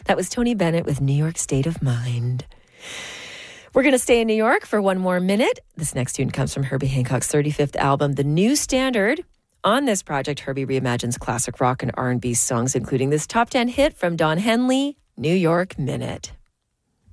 That was Tony Bennett with New York State of Mind. We're going to stay in New York for one more minute. This next tune comes from Herbie Hancock's 35th album, The New Standard. On this project, Herbie reimagines classic rock and R&B songs, including this top 10 hit from Don Henley, New York Minute.